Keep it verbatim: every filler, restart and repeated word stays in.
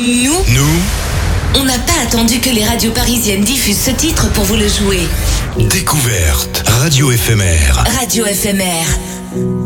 Nous, Nous, on n'a pas attendu que les radios parisiennes diffusent ce titre pour vous le jouer. découverte, radio éphémère. Radio éphémère.